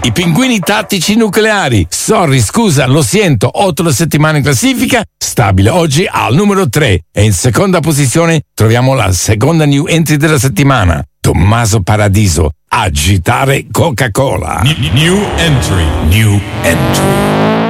I pinguini tattici nucleari. Sorry, scusa, lo sento. 8 settimane in classifica, stabile oggi al numero 3. E in seconda posizione troviamo la seconda new entry della settimana. Tommaso Paradiso, Agitare Coca-Cola. New entry.